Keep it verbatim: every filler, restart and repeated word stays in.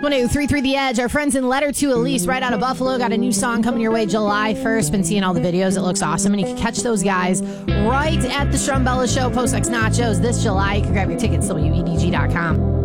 one two three three The Edge. Our friends in Letter to Elise right out of Buffalo got a new song coming your way July first. Been seeing all the videos. It looks awesome. And you can catch those guys right at the Strumbella Show, Post X Nachos this July. You can grab your tickets, W E D G dot com.